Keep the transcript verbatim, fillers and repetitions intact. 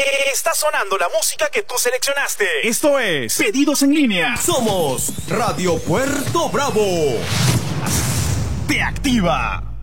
Está sonando la música que tú seleccionaste. Esto es Pedidos en Línea. Somos Radio Puerto Bravo. Te activa.